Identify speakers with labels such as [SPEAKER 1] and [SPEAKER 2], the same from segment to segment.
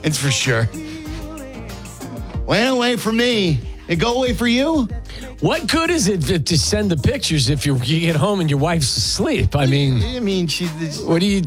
[SPEAKER 1] It's for sure. Went away from me. It go away for you?
[SPEAKER 2] What good is it to send the pictures if you get home and your wife's asleep? I mean, what do you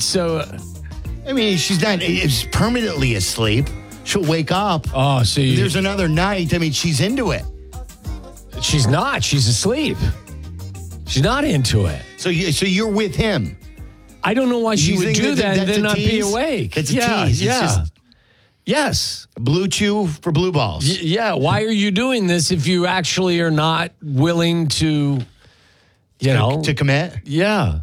[SPEAKER 1] she's not is permanently asleep. She'll wake up.
[SPEAKER 2] Oh, so
[SPEAKER 1] there's another night. I mean, she's into it.
[SPEAKER 2] She's not. She's asleep. She's not into it.
[SPEAKER 1] So you're with him.
[SPEAKER 2] I don't know why she would do that and then not be awake.
[SPEAKER 1] It's a tease.
[SPEAKER 2] Yeah. Yes.
[SPEAKER 1] Blue chew for blue balls.
[SPEAKER 2] Yeah. Why are you doing this if you actually are not willing to,
[SPEAKER 1] to commit?
[SPEAKER 2] Yeah.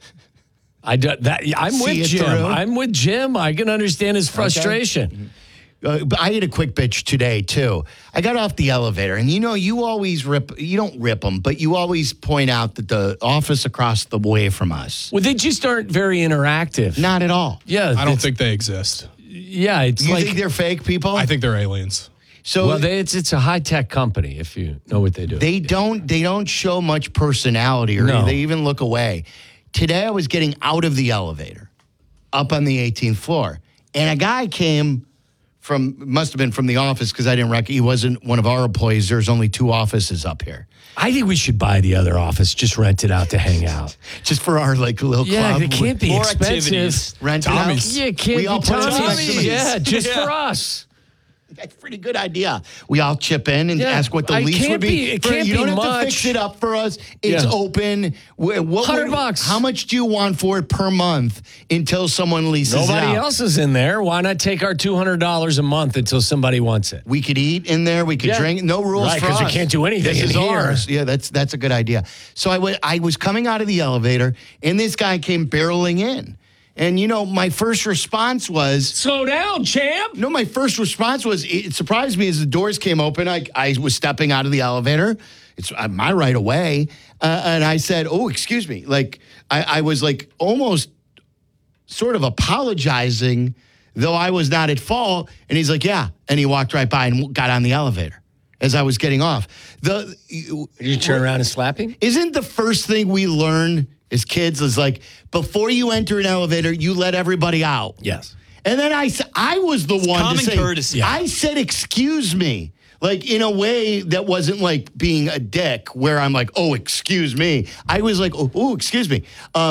[SPEAKER 2] I'm with Jim.
[SPEAKER 1] Through.
[SPEAKER 2] I'm with Jim. I can understand his frustration.
[SPEAKER 1] Okay. But I had a quick bitch today, too. I got off the elevator, and you always you don't rip them, but you always point out that the office across the way from us.
[SPEAKER 2] Well, they just aren't very interactive.
[SPEAKER 1] Not at all.
[SPEAKER 2] Yeah.
[SPEAKER 3] I don't think they exist.
[SPEAKER 2] Yeah. It's
[SPEAKER 1] you think they're fake people?
[SPEAKER 3] I think they're aliens.
[SPEAKER 1] So
[SPEAKER 2] it's a high-tech company, if you know what they do.
[SPEAKER 1] They don't show much personality, or they even look away. Today, I was getting out of the elevator up on the 18th floor, and a guy came must have been from the office because I didn't recognize. He wasn't one of our employees. There's only 2 offices up here.
[SPEAKER 2] I think we should buy the other office, just rent it out to hang out.
[SPEAKER 1] Just for our little club.
[SPEAKER 2] Yeah, it can't be
[SPEAKER 4] more
[SPEAKER 2] expensive.
[SPEAKER 4] Activities.
[SPEAKER 1] Rent it out.
[SPEAKER 2] Yeah, it can't
[SPEAKER 1] We all
[SPEAKER 2] be
[SPEAKER 1] put
[SPEAKER 2] Tommy's.
[SPEAKER 1] Yeah,
[SPEAKER 2] just for us.
[SPEAKER 1] That's a pretty good idea. We all chip in and ask what the lease would be.
[SPEAKER 2] It can't
[SPEAKER 1] you
[SPEAKER 2] be
[SPEAKER 1] don't have
[SPEAKER 2] much.
[SPEAKER 1] to fix it up for us. It's open.
[SPEAKER 2] $100.
[SPEAKER 1] How much do you want for it per month until someone leases it out?
[SPEAKER 2] Nobody else is in there. Why not take our $200 a month until somebody wants it?
[SPEAKER 1] We could eat in there. We could drink. No rules for us.
[SPEAKER 2] Because we can't do anything
[SPEAKER 1] This
[SPEAKER 2] in
[SPEAKER 1] is
[SPEAKER 2] here.
[SPEAKER 1] ours. Yeah, that's a good idea. So I was coming out of the elevator, and this guy came barreling in. And, my first response was...
[SPEAKER 2] Slow down, champ!
[SPEAKER 1] No, my first response was, it surprised me as the doors came open. I was stepping out of the elevator. It's my right of way. And I said, oh, excuse me. Like, I was like almost sort of apologizing, though I was not at fault. And he's like, yeah. And he walked right by and got on the elevator as I was getting off.
[SPEAKER 2] Did you turn around and slap him?
[SPEAKER 1] Isn't the first thing we learn as kids is like, before you enter an elevator, you let everybody out.
[SPEAKER 2] Yes.
[SPEAKER 1] And then I was the one to say,
[SPEAKER 4] courtesy.
[SPEAKER 1] I said, excuse me, like in a way that wasn't like being a dick where I'm like, oh, excuse me. I was like, oh, excuse me.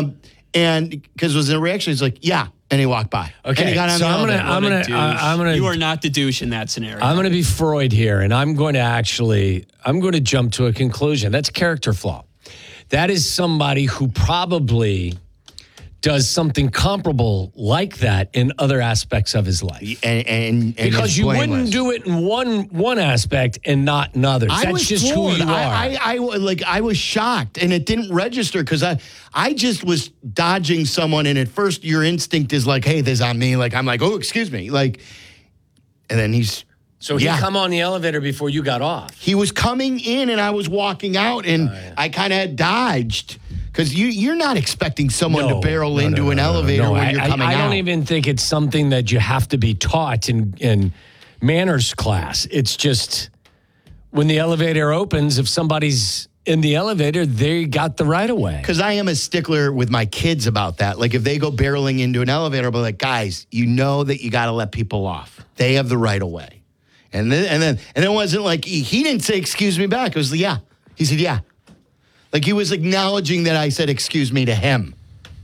[SPEAKER 1] And because it was a reaction, he's like, yeah. And he walked by.
[SPEAKER 2] Okay.
[SPEAKER 1] And he got on
[SPEAKER 2] so
[SPEAKER 1] the elevator.
[SPEAKER 2] I'm gonna.
[SPEAKER 4] You are not the douche in that scenario.
[SPEAKER 2] I'm going to be Freud here, and I'm going to jump to a conclusion. That's a character flaw. That is somebody who probably does something comparable like that in other aspects of his life.
[SPEAKER 1] And
[SPEAKER 2] because you wouldn't do it in one aspect and not in others. That's just
[SPEAKER 1] floored.
[SPEAKER 2] who you are.
[SPEAKER 1] I was shocked, and it didn't register because I just was dodging someone, and at first your instinct is like, hey, this is on me. Like, I'm like, oh, excuse me. Like, and then
[SPEAKER 2] So he come on the elevator before you got off.
[SPEAKER 1] He was coming in, and I was walking out, and I kind of dodged. Because you're not expecting someone to barrel into an elevator when you're coming out.
[SPEAKER 2] I don't even think it's something that you have to be taught in manners class. It's just when the elevator opens, if somebody's in the elevator, they got the right of way.
[SPEAKER 1] Because I am a stickler with my kids about that. Like if they go barreling into an elevator, I'll be like, guys, you know that you got to let people off. They have the right of way. And then it wasn't like he didn't say excuse me back. It was yeah. He said yeah. Like he was acknowledging that I said excuse me to him.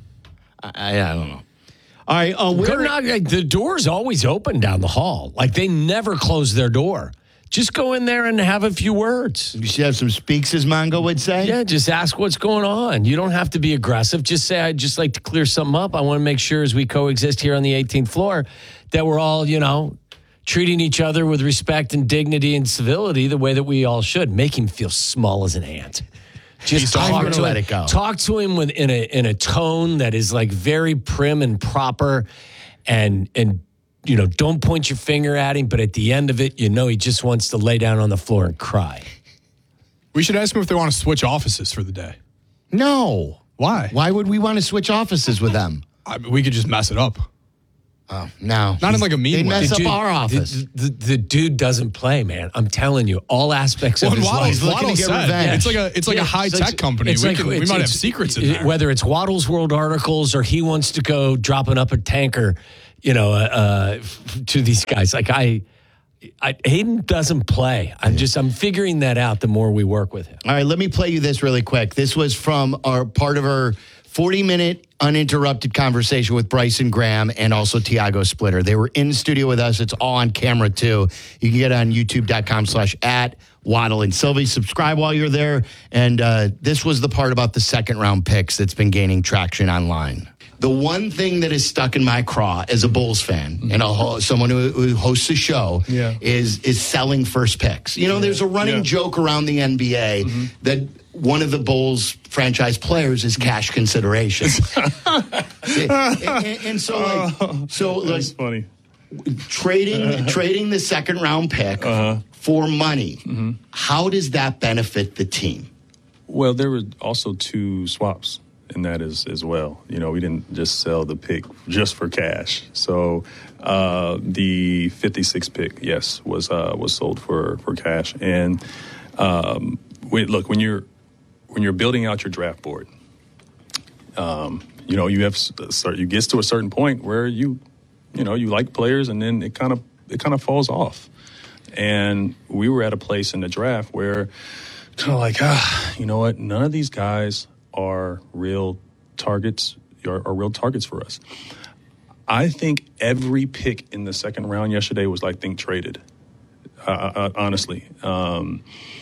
[SPEAKER 1] I don't know. All right.
[SPEAKER 2] The door's always open down the hall. Like they never close their door. Just go in there and have a few words.
[SPEAKER 1] You should have some speaks, as Mongo would say.
[SPEAKER 2] Yeah, just ask what's going on. You don't have to be aggressive. Just say, I'd just like to clear something up. I want to make sure as we coexist here on the 18th floor that we're all, treating each other with respect and dignity and civility the way that we all should. Make him feel small as an ant. Just talk to
[SPEAKER 1] let
[SPEAKER 2] him.
[SPEAKER 1] it go.
[SPEAKER 2] Talk to him in a tone that is like very prim and proper, and don't point your finger at him. But at the end of it, he just wants to lay down on the floor and cry.
[SPEAKER 3] We should ask them if they want to switch offices for the day.
[SPEAKER 1] No.
[SPEAKER 3] Why?
[SPEAKER 1] Why would we want to switch offices with them?
[SPEAKER 3] We could just mess it up.
[SPEAKER 1] Oh, no.
[SPEAKER 3] Not in like a mean way.
[SPEAKER 1] They mess up our office.
[SPEAKER 2] The dude doesn't play, man. I'm telling you, all aspects of his life.
[SPEAKER 1] He's looking to get revenge.
[SPEAKER 3] It's like a high-tech company. We might have secrets in there.
[SPEAKER 2] Whether it's Waddle's World Articles or he wants to go dropping up a tanker to these guys. Like Hayden doesn't play. I'm figuring that out the more we work with him.
[SPEAKER 1] All right, let me play you this really quick. This was from part of our 40-minute uninterrupted conversation with Bryson Graham and also Tiago Splitter. They were in studio with us. It's all on camera, too. You can get it on youtube.com/@Waddle and Sylvie. Subscribe while you're there. And this was the part about the second-round picks that's been gaining traction online. The one thing that is stuck in my craw as a Bulls fan and someone who hosts a show is selling first picks. There's a running joke around the NBA that one of the Bulls franchise players is cash consideration. and so
[SPEAKER 5] that's funny.
[SPEAKER 1] Trading the second round pick for money. How does that benefit the team?
[SPEAKER 5] Well, there were also 2 swaps in that as well. We didn't just sell the pick just for cash. So the 56 pick, yes, was sold for cash. And look, when you're building out your draft board, you get to a certain point where you like players, and then it kind of falls off. And we were at a place in the draft where kind of like, you know what? None of these guys are real targets for us. I think every pick in the second round yesterday was traded. Honestly. Can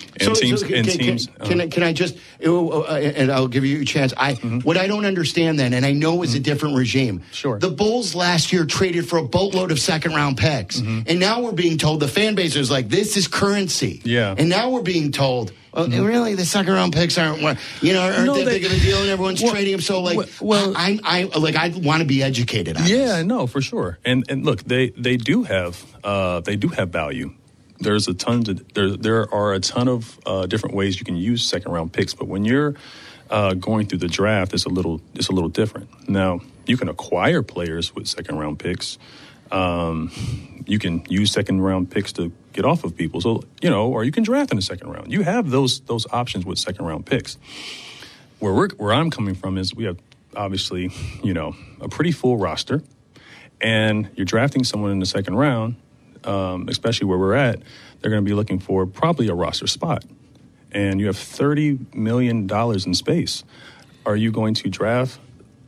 [SPEAKER 5] I just, and I'll give you a chance. What I don't understand then, and I know it's a different regime. Sure.
[SPEAKER 1] The Bulls last year traded for a boatload of second round picks. And now we're being told, the fan base is like, this is currency.
[SPEAKER 5] Yeah.
[SPEAKER 1] And now we're being told, really, the second round picks aren't that big of a deal, and everyone's trading them. So I want to be educated on this.
[SPEAKER 5] Yeah, no, for sure. And look, they do have value. There are a ton of different ways you can use second round picks, but when you're going through the draft, it's a little different. Now, you can acquire players with second round picks. You can use second round picks to get off of people. So, or you can draft in the second round. You have those options with second round picks. Where I'm coming from is we have obviously, a pretty full roster, and you're drafting someone in the second round. Especially where we're at, they're going to be looking for probably a roster spot. And you have $30 million in space. Are you going to draft,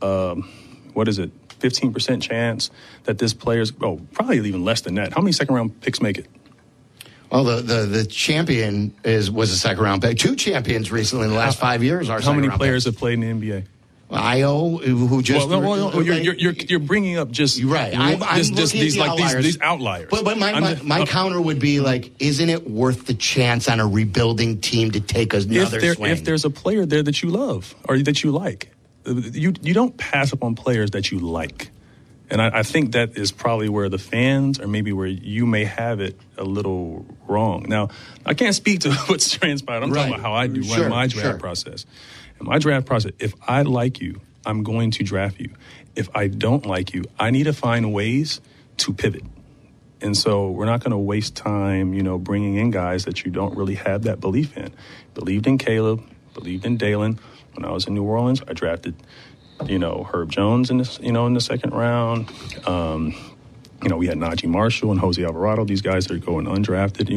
[SPEAKER 5] 15% chance that this player's, probably even less than that. How many second-round picks make it?
[SPEAKER 1] Well, the champion was a second-round pick. 2 champions recently in the last 5 years are
[SPEAKER 5] How many players
[SPEAKER 1] picks.
[SPEAKER 5] have played in the NBA?
[SPEAKER 1] Io, who just
[SPEAKER 5] you're bringing up just
[SPEAKER 1] right. I'm
[SPEAKER 5] these outliers.
[SPEAKER 1] But my counter would be isn't it worth the chance on a rebuilding team to take another swing?
[SPEAKER 5] If there's a player there that you love or that you like, you don't pass up on players that you like. And I think that is probably where the fans, or maybe where you may have it a little wrong. Now, I can't speak to what's transpired. I'm talking about how I do run my draft process. In my draft process, if I like you, I'm going to draft you. If I don't like you, I need to find ways to pivot. And so we're not going to waste time, bringing in guys that you don't really have that belief in. Believed in Caleb, believed in Dalen. When I was in New Orleans, I drafted, Herb Jones in the second round. We had Najee Marshall and Jose Alvarado. These guys are going undrafted,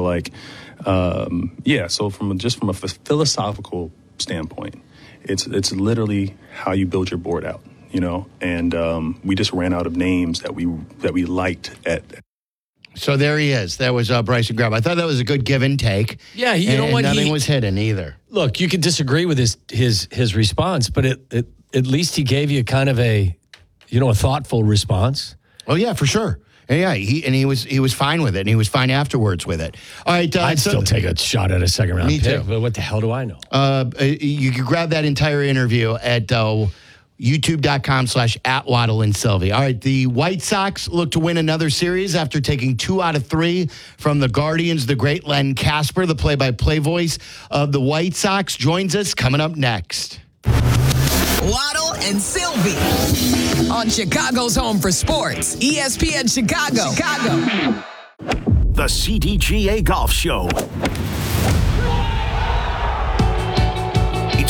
[SPEAKER 5] So from a philosophical standpoint, it's literally how you build your board out, and we just ran out of names that we liked at.
[SPEAKER 1] So there he is. That was Bryson Graham. I thought that was a good give and take.
[SPEAKER 2] Yeah, you know what?
[SPEAKER 1] Nothing was hidden either.
[SPEAKER 2] Look, you could disagree with his response, but at least he gave you kind of a thoughtful response.
[SPEAKER 1] Oh yeah, for sure. Yeah, he was fine with it, and he was fine afterwards with it. All right,
[SPEAKER 2] I'd still take a shot at a second round
[SPEAKER 1] pick. Me too.
[SPEAKER 2] But what the hell do I know?
[SPEAKER 1] You can grab that entire interview at youtube.com/@Waddle and Sylvie. All right, the White Sox look to win another series after taking 2 out of 3 from the Guardians. The great Len Casper, the play-by-play voice of the White Sox, joins us coming up next.
[SPEAKER 6] Waddle and Sylvie on Chicago's home for sports, ESPN Chicago.
[SPEAKER 7] The CDGA Golf Show. It's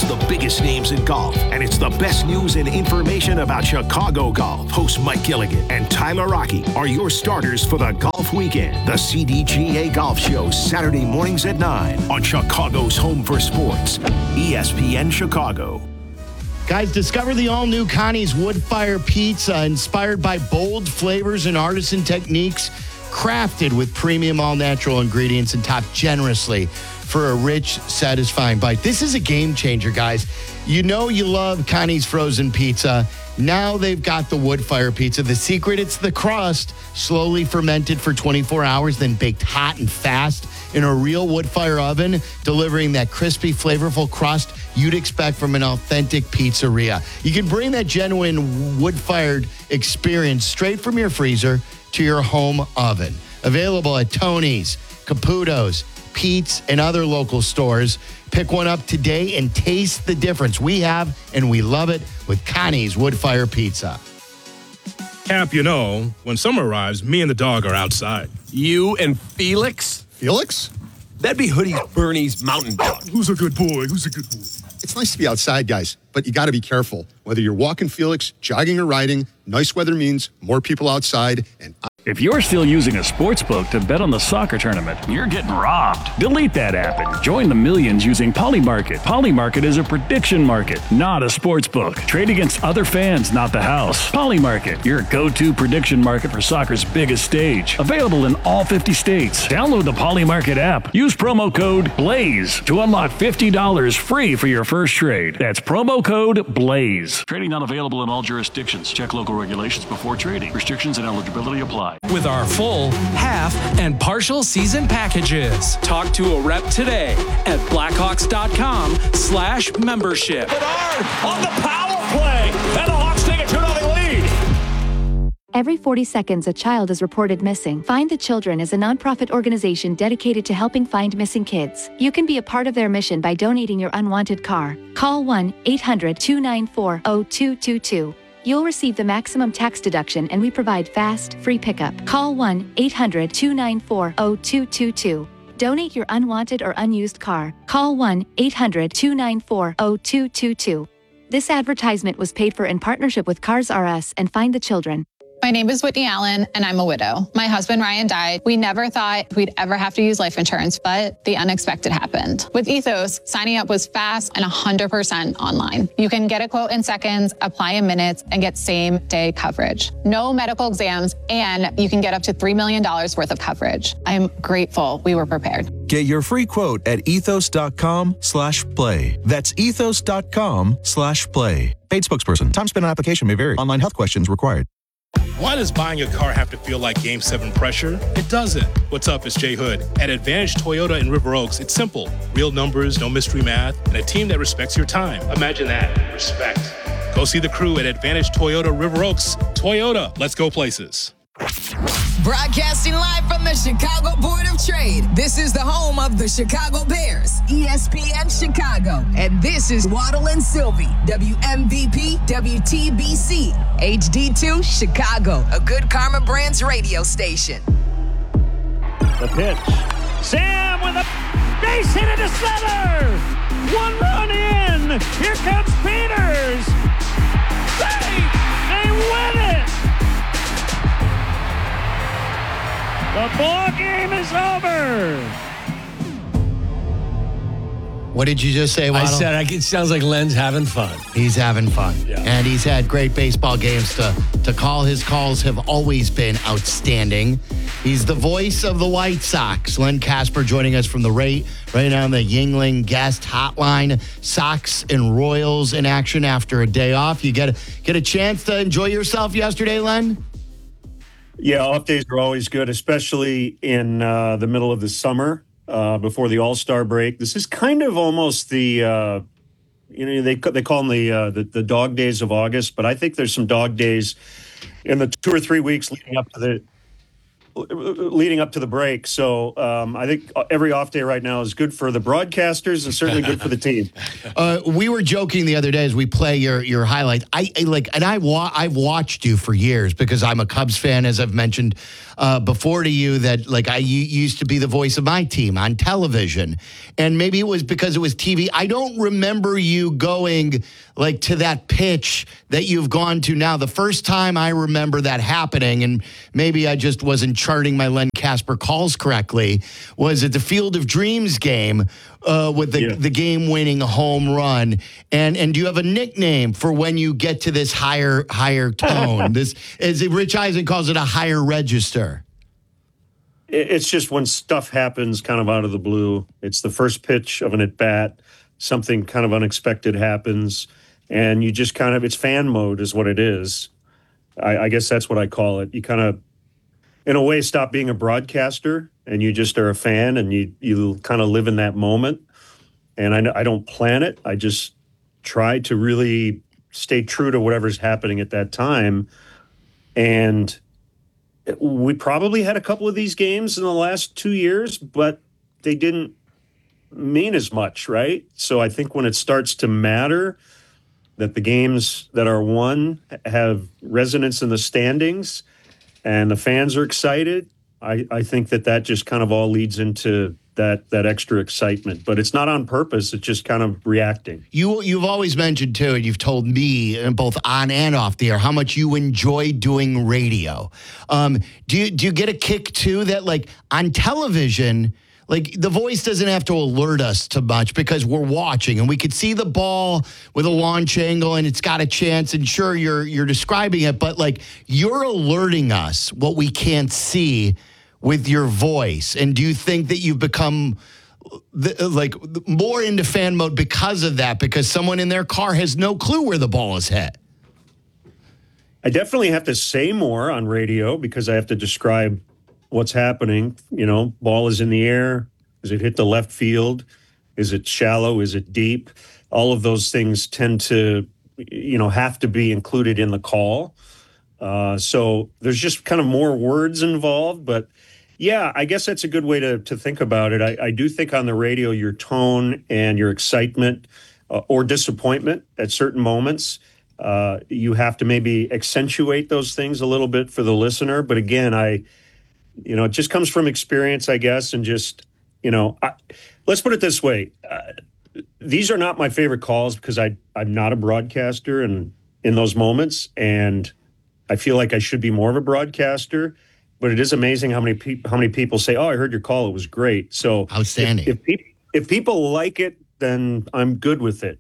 [SPEAKER 7] the biggest names in golf, and it's the best news and information about Chicago golf. Host Mike Gilligan and Tyler Rocky are your starters for the golf weekend. The CDGA Golf Show, Saturday mornings at 9 on Chicago's home for sports, ESPN Chicago.
[SPEAKER 1] Guys, discover the all-new Connie's Wood Fire Pizza, inspired by bold flavors and artisan techniques, crafted with premium all-natural ingredients and topped generously for a rich, satisfying bite. This is a game changer, guys. You know you love Connie's frozen pizza. Now they've got the wood fire pizza. The secret, it's the crust, slowly fermented for 24 hours, then baked hot and fast in a real wood fire oven, delivering that crispy, flavorful crust you'd expect from an authentic pizzeria. You can bring that genuine wood-fired experience straight from your freezer to your home oven. Available at Tony's, Caputo's, Pete's, and other local stores. Pick one up today and taste the difference. We have, and we love it, with Connie's Wood Fire Pizza.
[SPEAKER 8] Cap, you know, when summer arrives, me and the dog are outside.
[SPEAKER 9] You and Felix?
[SPEAKER 8] Felix?
[SPEAKER 9] That'd be Hoodie's Bernie's mountain dog.
[SPEAKER 8] Who's a good boy? Who's a good boy?
[SPEAKER 10] It's nice to be outside, guys, but you got to be careful. Whether you're walking Felix, jogging or riding, nice weather means more people outside. And
[SPEAKER 11] if you're still using a sportsbook to bet on the soccer tournament, you're getting robbed. Delete that app and join the millions using Polymarket. Polymarket is a prediction market, not a sportsbook. Trade against other fans, not the house. Polymarket, your go-to prediction market for soccer's biggest stage. Available in all 50 states. Download the Polymarket app. Use promo code BLAZE to unlock $50 free for your first trade. That's promo code BLAZE. Trading not available in all jurisdictions. Check local regulations before trading. Restrictions and eligibility apply.
[SPEAKER 12] With our full, half, and partial season packages. Talk to a rep today at blackhawks.com/membership.
[SPEAKER 13] Bedard on the power play, and the Hawks take a 2-0 lead.
[SPEAKER 14] Every 40 seconds, a child is reported missing. Find the Children is a nonprofit organization dedicated to helping find missing kids. You can be a part of their mission by donating your unwanted car. Call 1-800-294-0222. You'll receive the maximum tax deduction, and we provide fast, free pickup. Call 1-800-294-0222. Donate your unwanted or unused car. Call 1-800-294-0222. This advertisement was paid for in partnership with Cars R Us and Find the Children.
[SPEAKER 15] My name is Whitney Allen, and I'm a widow. My husband, Ryan, died. We never thought we'd ever have to use life insurance, but the unexpected happened. With Ethos, signing up was fast and 100% online. You can get a quote in seconds, apply in minutes, and get same-day coverage. No medical exams, and you can get up to $3 million worth of coverage. I'm grateful we were prepared.
[SPEAKER 16] Get your free quote at ethos.com/play. That's ethos.com/play. Paid spokesperson. Time spent on application may vary. Online health questions required.
[SPEAKER 8] Why does buying a car have to feel like Game 7 pressure? It doesn't. What's up, it's Jay Hood. At Advantage Toyota in River Oaks, it's simple. Real numbers, no mystery math, and a team that respects your time. Imagine that. Respect. Go see the crew at Advantage Toyota River Oaks. Toyota, let's go places.
[SPEAKER 6] Broadcasting live from the Chicago Board of Trade. This is the home of the Chicago Bears, ESPN Chicago. And this is Waddle and Sylvie, WMVP, WTBC, HD2, Chicago, a Good Karma Brands radio station.
[SPEAKER 17] The pitch. Sam with a base hit into center. One run in. Here comes Peters. Save! They win it! The ball game is over.
[SPEAKER 1] What did you just say, Waddle?
[SPEAKER 2] I said it sounds like Len's having fun.
[SPEAKER 1] He's having fun.
[SPEAKER 2] Yeah.
[SPEAKER 1] And he's had great baseball games to call. His calls have always been outstanding. He's the voice of the White Sox. Len Casper joining us from the right now on the Yuengling guest hotline. Sox and Royals in action after a day off. You get a chance to enjoy yourself yesterday, Len?
[SPEAKER 18] Yeah, off days are always good, especially in the middle of the summer before the All-Star break. This is kind of almost the, they call them the dog days of August, but I think there's some dog days in the 2 or 3 weeks leading up to leading up to the break. So I think every off day right now is good for the broadcasters and certainly good for the team.
[SPEAKER 1] We were joking the other day as we play your highlight. I've watched you for years because I'm a Cubs fan, as I've mentioned before to you, that you used to be the voice of my team on television, and maybe it was because it was TV. I don't remember you going to that pitch that you've gone to now. The first time I remember that happening, and maybe I just wasn't charting my Len Casper calls correctly, was at the Field of Dreams game with the game-winning home run. And do you have a nickname for when you get to this higher tone? This, as Rich Eisen calls it, a higher register.
[SPEAKER 18] It's just when stuff happens kind of out of the blue. It's the first pitch of an at-bat. Something kind of unexpected happens, and you just kind of, it's fan mode is what it is. I guess that's what I call it. You kind of, in a way, stop being a broadcaster, and you just are a fan, and you kind of live in that moment. And I don't plan it. I just try to really stay true to whatever's happening at that time. And we probably had a couple of these games in the last 2 years, but they didn't mean as much, right? So I think when it starts to matter, that the games that are won have resonance in the standings and the fans are excited, I think that just kind of all leads into that extra excitement. But it's not on purpose. It's just kind of reacting.
[SPEAKER 1] You've always mentioned, too, and you've told me, both on and off the air, how much you enjoy doing radio. Do you get a kick, too, that, on television, the voice doesn't have to alert us too much because we're watching and we could see the ball with a launch angle and it's got a chance, and sure, you're describing it, but you're alerting us what we can't see with your voice. And do you think that you've become more into fan mode because of that, because someone in their car has no clue where the ball is hit?
[SPEAKER 18] I definitely have to say more on radio because I have to describe what's happening. Ball is in the air. Is it hit the left field? Is it shallow? Is it deep? All of those things tend to, have to be included in the call. So there's just kind of more words involved. But yeah, I guess that's a good way to think about it. I do think on the radio, your tone and your excitement or disappointment at certain moments, you have to maybe accentuate those things a little bit for the listener. But again, it just comes from experience, I guess, and just, let's put it this way. These are not my favorite calls because I'm not a broadcaster and in those moments, and I feel like I should be more of a broadcaster. But it is amazing how many people say, "Oh, I heard your call; it was great." So
[SPEAKER 1] outstanding.
[SPEAKER 18] If people like it, then I'm good with it.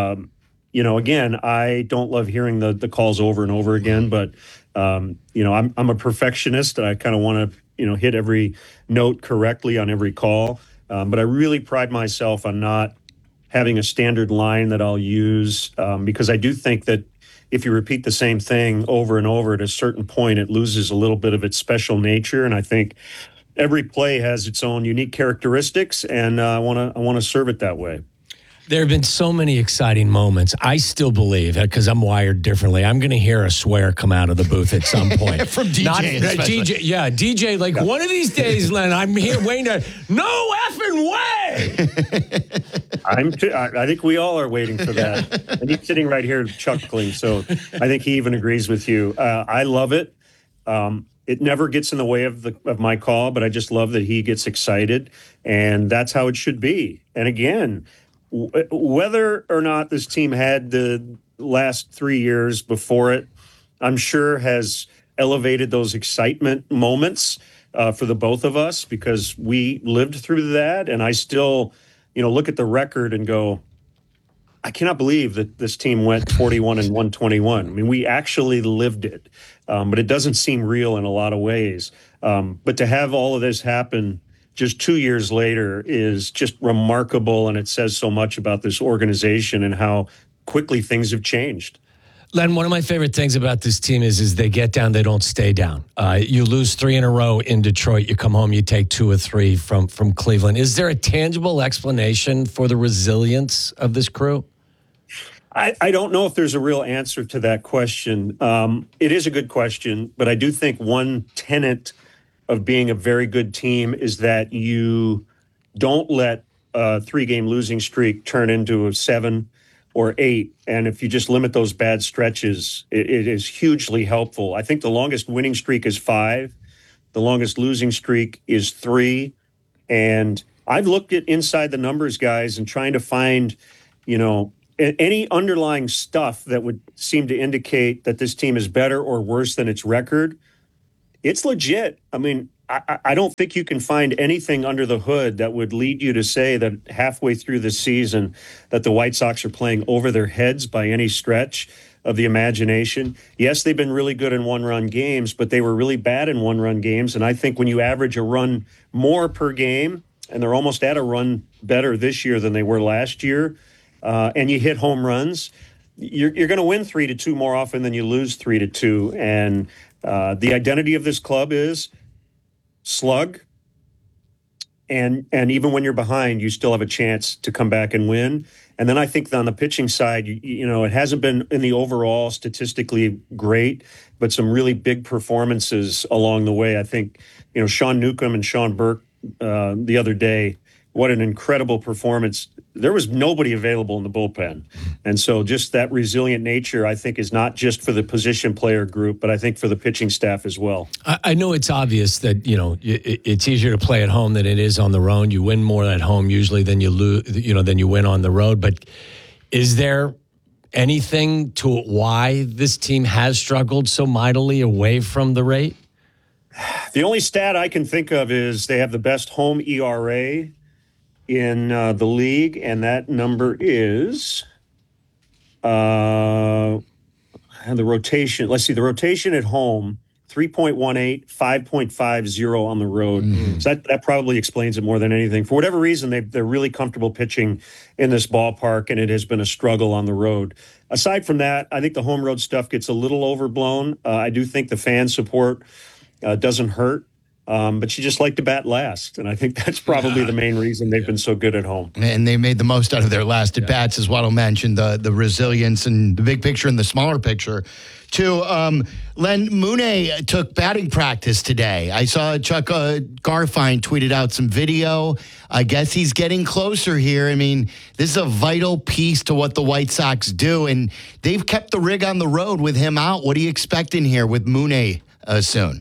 [SPEAKER 18] Again, I don't love hearing the calls over and over again, but I'm a perfectionist, and I kind of want to hit every note correctly on every call. But I really pride myself on not having a standard line that I'll use because I do think that if you repeat the same thing over and over, at a certain point, it loses a little bit of its special nature. And I think every play has its own unique characteristics, and I want to serve it that way.
[SPEAKER 2] There have been so many exciting moments. I still believe, because I'm wired differently, I'm going to hear a swear come out of the booth at some point.
[SPEAKER 1] From DJ,
[SPEAKER 2] DJ, yeah, DJ, one of these days, Len, I'm here waiting to, no effing way!
[SPEAKER 18] I think we all are waiting for that. And he's sitting right here chuckling, so I think he even agrees with you. I love it. It never gets in the way of my call, but I just love that he gets excited, and that's how it should be. And again, whether or not this team had the last 3 years before it, I'm sure has elevated those excitement moments for the both of us because we lived through that. And I still, look at the record and go, I cannot believe that this team went 41 and 121. I mean, we actually lived it, but it doesn't seem real in a lot of ways. But to have all of this happen just 2 years later is just remarkable, and it says so much about this organization and how quickly things have changed.
[SPEAKER 2] Len, one of my favorite things about this team is they get down, they don't stay down. You lose 3 in a row in Detroit, you come home, you take 2 or 3 from Cleveland. Is there a tangible explanation for the resilience of this crew?
[SPEAKER 18] I don't know if there's a real answer to that question. It is a good question, but I do think one tenet of being a very good team is that you don't let a 3-game losing streak turn into a 7 or 8. And if you just limit those bad stretches, it is hugely helpful. I think the longest winning streak is 5. The longest losing streak is 3. And I've looked at inside the numbers, guys, and trying to find, any underlying stuff that would seem to indicate that this team is better or worse than its record. It's legit. I mean, I don't think you can find anything under the hood that would lead you to say that halfway through the season that the White Sox are playing over their heads by any stretch of the imagination. Yes, they've been really good in one-run games, but they were really bad in one-run games. And I think when you average a run more per game, and they're almost at a run better this year than they were last year, and you hit home runs, you're going to win 3-2 more often than you lose 3-2. And the identity of this club is slug. And even when you're behind, you still have a chance to come back and win. And then I think on the pitching side, it hasn't been in the overall statistically great, but some really big performances along the way. I think, Sean Newcomb and Sean Burke the other day, what an incredible performance. There was nobody available in the bullpen. And so just that resilient nature, I think, is not just for the position player group, but I think for the pitching staff as well.
[SPEAKER 2] I know it's obvious that, it's easier to play at home than it is on the road. You win more at home usually than you lose, than you win on the road. But is there anything to why this team has struggled so mightily away from the rate?
[SPEAKER 18] The only stat I can think of is they have the best home ERA in the league, and that number is the rotation. Let's see, the rotation at home, 3.18, 5.50 on the road. Mm-hmm. So that probably explains it more than anything. For whatever reason, they're really comfortable pitching in this ballpark, and it has been a struggle on the road. Aside from that, I think the home road stuff gets a little overblown. I do think the fan support doesn't hurt. But you just like to bat last. And I think that's probably the main reason they've been so good at home.
[SPEAKER 1] And they made the most out of their last at bats, as Waddle mentioned, the resilience and the big picture and the smaller picture. Too, Len Mooney took batting practice today. I saw Chuck Garfien tweeted out some video. I guess he's getting closer here. I mean, this is a vital piece to what the White Sox do. And they've kept the rig on the road with him out. What are you expecting here with Mooney soon?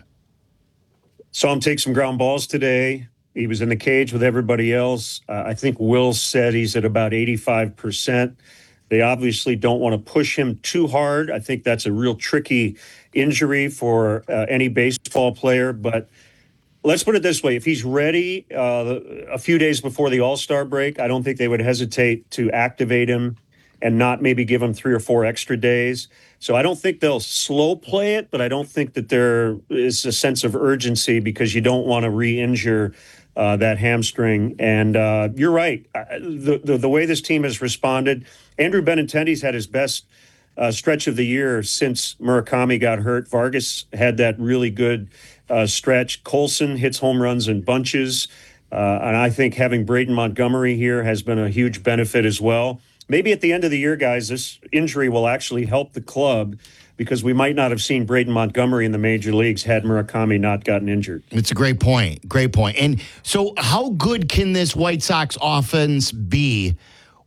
[SPEAKER 18] Saw him take some ground balls today. He was in the cage with everybody else. I think Will said he's at about 85%. They obviously don't want to push him too hard. I think that's a real tricky injury for any baseball player. But let's put it this way. If he's ready a few days before the All-Star break, I don't think they would hesitate to activate him and not maybe give him 3 or 4 extra days. So I don't think they'll slow play it, but I don't think that there is a sense of urgency because you don't want to re-injure that hamstring. And you're right. The way this team has responded, Andrew Benintendi's had his best stretch of the year since Murakami got hurt. Vargas had that really good stretch. Colson hits home runs in bunches. And I think having Braden Montgomery here has been a huge benefit as well. Maybe at the end of the year, guys, this injury will actually help the club because we might not have seen Braden Montgomery in the major leagues had Murakami not gotten injured.
[SPEAKER 1] It's a great point. Great point. And so how good can this White Sox offense be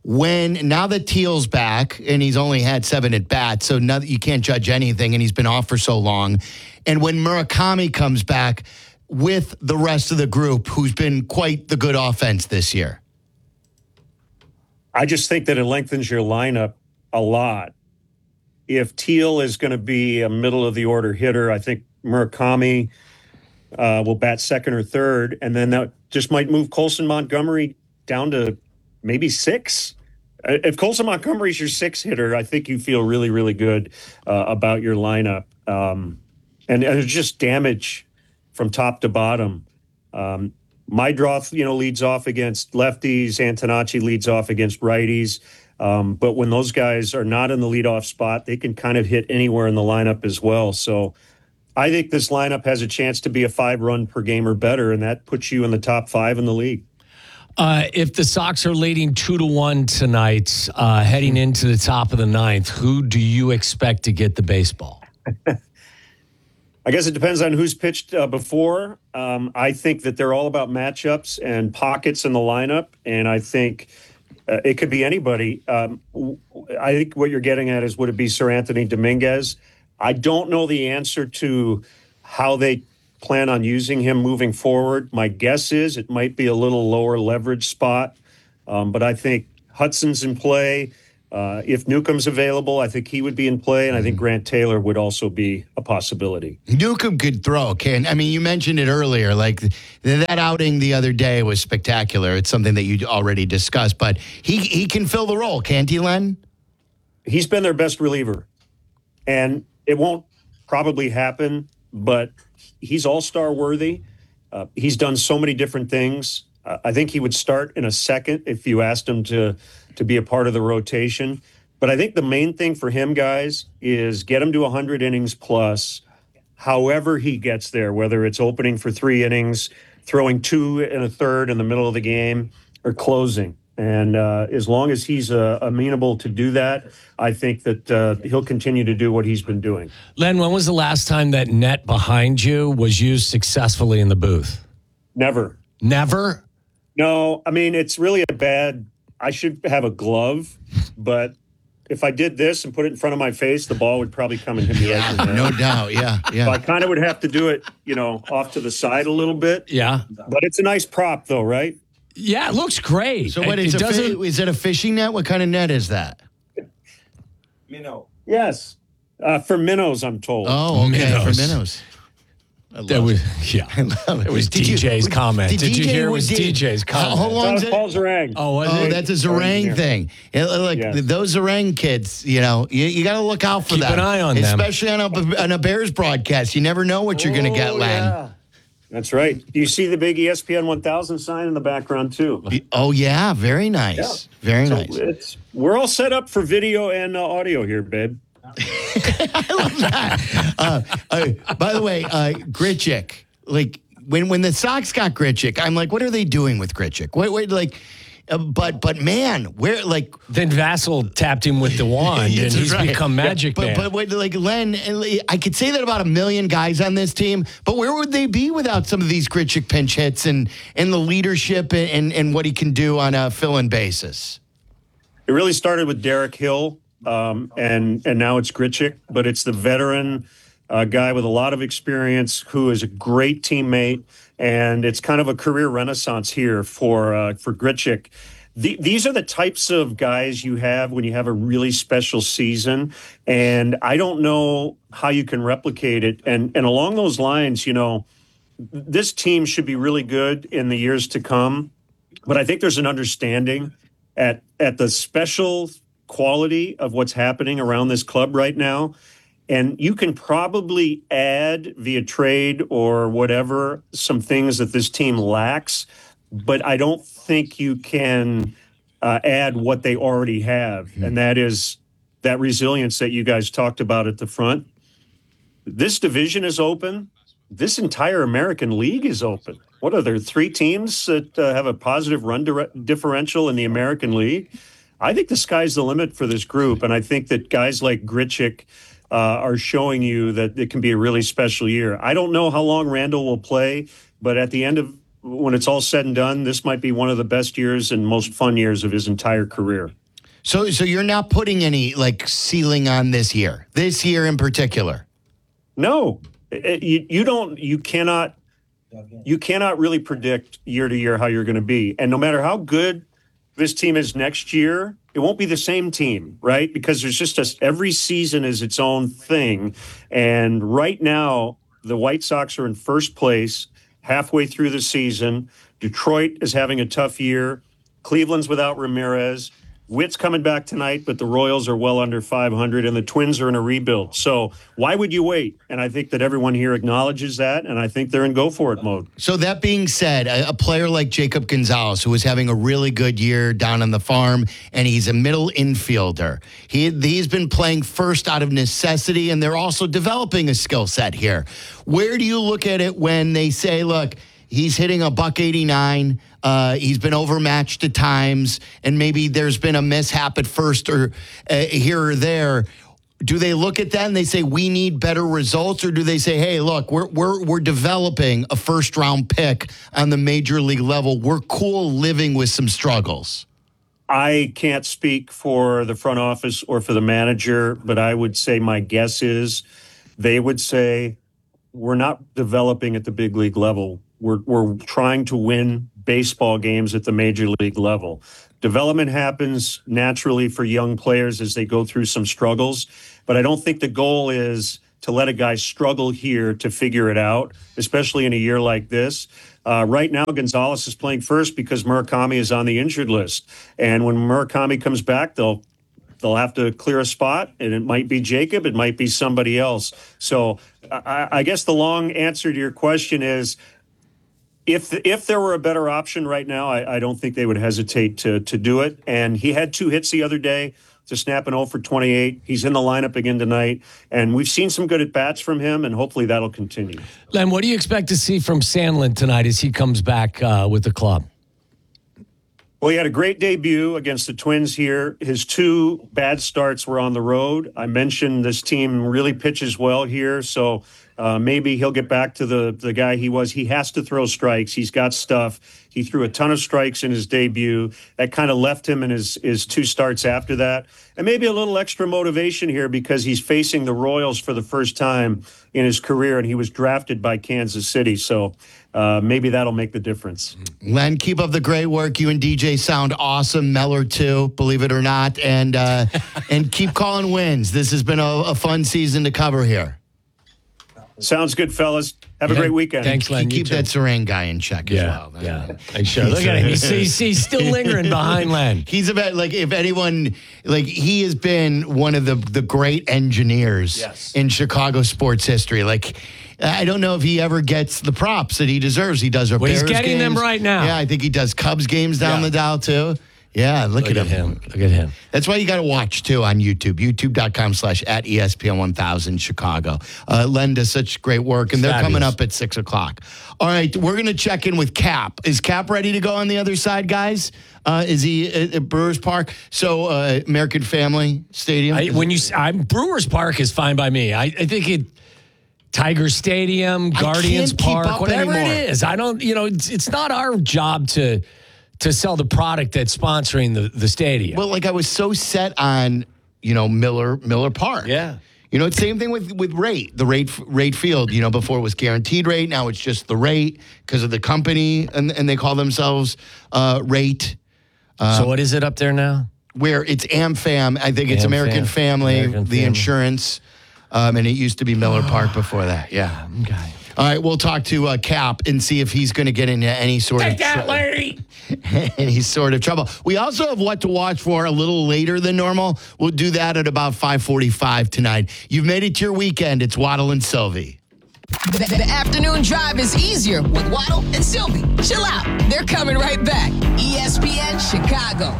[SPEAKER 1] now that Teal's back and he's only had 7 at-bats, so now that you can't judge anything and he's been off for so long, and when Murakami comes back with the rest of the group who's been quite the good offense this year?
[SPEAKER 18] I just think that it lengthens your lineup a lot. If Teal is going to be a middle-of-the-order hitter, I think Murakami will bat second or third, and then that just might move Colson Montgomery down to maybe 6. If Colson Montgomery's your 6th hitter, I think you feel really, really good about your lineup. And there's just damage from top to bottom. Meidroth, leads off against lefties. Antonacci leads off against righties. But when those guys are not in the leadoff spot, they can kind of hit anywhere in the lineup as well. So I think this lineup has a chance to be a 5-run per game or better, and that puts you in the top 5 in the league.
[SPEAKER 2] If the Sox are leading 2-1 tonight, heading into the top of the 9th, who do you expect to get the baseball?
[SPEAKER 18] I guess it depends on who's pitched before. I think that they're all about matchups and pockets in the lineup, and I think it could be anybody. I think what you're getting at is, would it be Sir Anthony Dominguez? I don't know the answer to how they plan on using him moving forward. My guess is it might be a little lower leverage spot, but I think Hudson's in play. If Newcomb's available, I think he would be in play, and I think Grant Taylor would also be a possibility.
[SPEAKER 1] Newcomb could throw, Ken. I mean, you mentioned it earlier. Like, that outing the other day was spectacular. It's something that you already discussed, but he can fill the role, can't he, Len?
[SPEAKER 18] He's been their best reliever, and it won't probably happen, but he's all-star worthy. He's done so many different things. I think he would start in a second if you asked him to be a part of the rotation. But I think the main thing for him, guys, is get him to 100 innings plus, however he gets there, whether it's opening for 3 innings, throwing 2 1/3 in the middle of the game, or closing. And as long as he's amenable to do that, I think that he'll continue to do what he's been doing.
[SPEAKER 2] Len, when was the last time that net behind you was used successfully in the booth?
[SPEAKER 18] Never.
[SPEAKER 2] Never?
[SPEAKER 18] No, I mean, it's really I should have a glove, but if I did this and put it in front of my face, the ball would probably come and hit me right in the head.
[SPEAKER 1] No doubt, yeah.
[SPEAKER 18] So I kind of would have to do it, off to the side a little bit.
[SPEAKER 2] Yeah.
[SPEAKER 18] But it's a nice prop, though, right?
[SPEAKER 2] Yeah, it looks great.
[SPEAKER 1] So what is is it a fishing net? What kind of net is that?
[SPEAKER 18] Minnow. Yes. For minnows, I'm told.
[SPEAKER 1] Oh, okay, for minnows.
[SPEAKER 2] That was It was DJ's comment. Did you hear it was DJ's comment?
[SPEAKER 1] How long is it?
[SPEAKER 18] Paul Zarang.
[SPEAKER 1] Oh, that's a Zarang thing. Those Zarang kids, you got to look out for them.
[SPEAKER 2] Keep an eye on them.
[SPEAKER 1] Especially on a Bears broadcast. You never know what you're going to get, Len.
[SPEAKER 18] Yeah. That's right. Do you see the big ESPN 1000 sign in the background, too?
[SPEAKER 1] Oh, yeah. Very nice. Yeah. Very nice.
[SPEAKER 18] We're all set up for video and audio here, babe.
[SPEAKER 1] I love that. By the way, Grichuk, like when the Sox got Grichuk, I'm like, what are they doing with Grichuk? But man, where
[SPEAKER 2] then Vassell tapped him with the wand and he's become Magic Man.
[SPEAKER 1] But Len, I could say that about 1 million guys on this team, but where would they be without some of these Grichuk pinch hits and the leadership and what he can do on a fill-in basis?
[SPEAKER 18] It really started with Derek Hill. And now it's Grichuk, but it's the veteran guy with a lot of experience who is a great teammate, and it's kind of a career renaissance here for Grichuk. These are the types of guys you have when you have a really special season, and I don't know how you can replicate it. And along those lines, this team should be really good in the years to come, but I think there's an understanding at the special quality of what's happening around this club right now. And you can probably add via trade or whatever some things that this team lacks, but I don't think you can add what they already have. And that is that resilience that you guys talked about at the front. This division is open. This entire American League is open. What are there, 3 teams that have a positive run differential in the American League? I think the sky's the limit for this group, and I think that guys like Grichuk are showing you that it can be a really special year. I don't know how long Randall will play, but at the end of when it's all said and done, this might be one of the best years and most fun years of his entire career.
[SPEAKER 1] So you're not putting any ceiling on this year in particular?
[SPEAKER 18] No, you cannot really predict year to year how you're going to be, and no matter how good this team is next year, it won't be the same team, right? Because there's just every season is its own thing. And right now, the White Sox are in first place halfway through the season. Detroit is having a tough year. Cleveland's without Ramirez. Witt's coming back tonight, but the Royals are well under 500, and the Twins are in a rebuild. So why would you wait? And I think that everyone here acknowledges that, and I think they're in go-for-it mode.
[SPEAKER 1] So that being said, a player like Jacob Gonzalez, who is having a really good year down on the farm, and he's a middle infielder. He's been playing first out of necessity, and they're also developing a skill set here. Where do you look at it when they say, look, he's hitting a $189. He's been overmatched at times, and maybe there's been a mishap at first or here or there. do they look at that and they say we need better results, or do they say, hey, look, we're developing a first-round pick on the major league level. We're cool living with some struggles?
[SPEAKER 18] I can't speak for the front office or for the manager, but I would say my guess is they would say we're not developing at the big league level. We're trying to win baseball games at the major league level. Development happens naturally for young players as they go through some struggles, but I don't think the goal is to let a guy struggle here to figure it out, especially in a year like this. Right now, Gonzalez is playing first because Murakami is on the injured list. And when Murakami comes back, they'll have to clear a spot, and it might be Jacob, it might be somebody else. So I guess the long answer to your question is, if there were a better option right now, I don't think they would hesitate to do it. And he had 2 hits the other day to snap an 0 for 28. He's in the lineup again tonight, and we've seen some good at-bats from him, and hopefully that'll continue.
[SPEAKER 2] Len, what do you expect to see from Sandlin tonight as he comes back with the club?
[SPEAKER 18] Well, he had a great debut against the Twins here. His 2 bad starts were on the road. I mentioned this team really pitches well here, so maybe he'll get back to the guy he was. He has to throw strikes. He's got stuff. He threw a ton of strikes in his debut. That kind of left him in his 2 starts after that. And maybe a little extra motivation here because he's facing the Royals for the first time in his career, and he was drafted by Kansas City. So maybe that'll make the difference.
[SPEAKER 1] Len, keep up the great work. You and DJ sound awesome. Meller, too, believe it or not. And keep calling wins. This has been a fun season to cover here.
[SPEAKER 18] Sounds good, fellas. Have a great weekend.
[SPEAKER 2] Thanks, Len.
[SPEAKER 1] Keep that Serang guy in check as well.
[SPEAKER 2] Yeah, sure. Look at him. He's still lingering behind Len.
[SPEAKER 1] He's about, like, if anyone, like, he has been one of the great engineers in Chicago sports history. Like, I don't know if he ever gets the props that he deserves. He does our Bears
[SPEAKER 2] he's getting
[SPEAKER 1] games.
[SPEAKER 2] them right now.
[SPEAKER 1] Yeah, I think he does Cubs games down the dial, too. Yeah, look at him.
[SPEAKER 2] Look at him.
[SPEAKER 1] That's why you got to watch, too, on YouTube. YouTube.com/@ESPN1000 Chicago. Len does such great work, and they're coming up at 6 o'clock. All right, we're going to check in with Cap. Is Cap ready to go on the other side, guys? Is he at Brewers Park? So, American Family Stadium?
[SPEAKER 2] Brewers Park is fine by me. I think Tiger Stadium, Guardians Park, whatever it is. I don't, it's not our job to sell the product that's sponsoring the stadium.
[SPEAKER 1] Well, like I was so set on, Miller Park.
[SPEAKER 2] Yeah.
[SPEAKER 1] Same thing with the rate field. Before it was guaranteed rate. Now it's just the rate because of the company, and they call themselves Rate.
[SPEAKER 2] So what is it up there now?
[SPEAKER 1] Where it's AmFam. I think it's American Family, the insurance. And it used to be Miller Park before that. Yeah.
[SPEAKER 2] Okay.
[SPEAKER 1] All right, we'll talk to Cap and see if he's going to get into any sort of
[SPEAKER 2] lady.
[SPEAKER 1] any sort of trouble. We also have what to watch for a little later than normal. We'll do that at about 5:45 tonight. You've made it to your weekend. It's Waddle and Sylvie.
[SPEAKER 6] The afternoon drive is easier with Waddle and Sylvie. Chill out. They're coming right back. ESPN Chicago.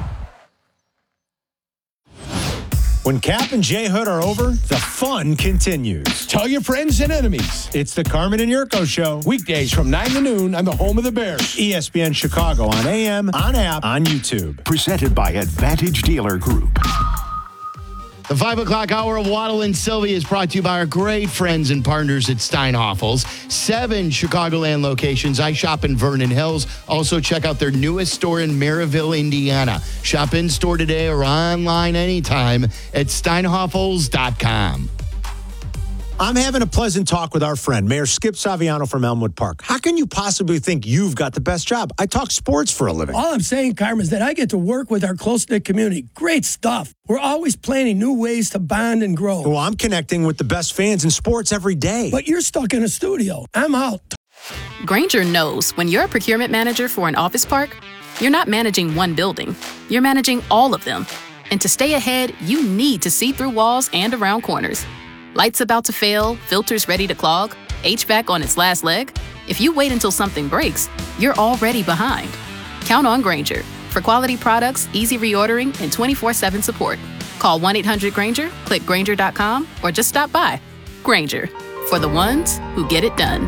[SPEAKER 19] When Cap and J Hood are over, the fun continues.
[SPEAKER 9] Tell your friends and enemies.
[SPEAKER 19] It's the Carmen and Yurko Show.
[SPEAKER 9] Weekdays from 9 to noon on the home of the Bears.
[SPEAKER 19] ESPN Chicago on AM, on app, on YouTube.
[SPEAKER 7] Presented by Advantage Dealer Group.
[SPEAKER 1] The 5 o'clock hour of Waddle and Sylvie is brought to you by our great friends and partners at Steinhoffels. 7 Chicagoland locations. I shop in Vernon Hills. Also, check out their newest store in Maryville, Indiana. Shop in store today or online anytime at steinhoffels.com.
[SPEAKER 19] I'm having a pleasant talk with our friend, Mayor Skip Saviano from Elmwood Park. How can you possibly think you've got the best job? I talk sports for a living.
[SPEAKER 20] All I'm saying, Carmen, is that I get to work with our close-knit community. Great stuff. We're always planning new ways to bond and grow.
[SPEAKER 19] Well, I'm connecting with the best fans in sports every day.
[SPEAKER 20] But you're stuck in a studio. I'm out.
[SPEAKER 21] Grainger knows when you're a procurement manager for an office park, you're not managing one building. You're managing all of them. And to stay ahead, you need to see through walls and around corners. Lights about to fail, filters ready to clog, HVAC on its last leg? If you wait until something breaks, you're already behind. Count on Grainger for quality products, easy reordering, and 24/7 support. Call 1-800-GRAINGER, click Grainger.com, or just stop by. Grainger, for the ones who get it done.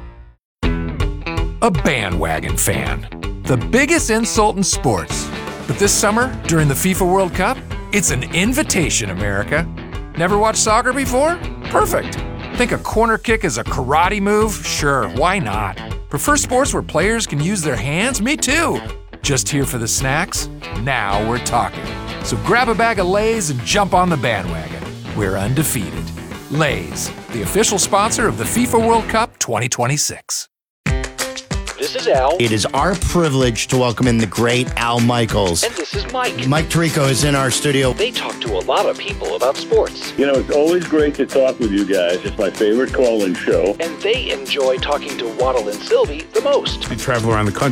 [SPEAKER 22] A bandwagon fan. The biggest insult in sports. But this summer, during the FIFA World Cup, it's an invitation, America. Never watched soccer before? Perfect. Think a corner kick is a karate move? Sure, why not? Prefer sports where players can use their hands? Me too. Just here for the snacks? Now we're talking. So grab a bag of Lay's and jump on the bandwagon. We're undefeated. Lay's, the official sponsor of the FIFA World Cup 2026.
[SPEAKER 3] This is Al.
[SPEAKER 1] It is our privilege to welcome in the great Al Michaels.
[SPEAKER 3] And this is Mike.
[SPEAKER 1] Mike Tirico is in our studio.
[SPEAKER 3] They talk to a lot of people about sports.
[SPEAKER 4] You know, it's always great to talk with you guys. It's my favorite call-in show.
[SPEAKER 3] And they enjoy talking to Waddle and Sylvie the most.
[SPEAKER 23] We travel around the country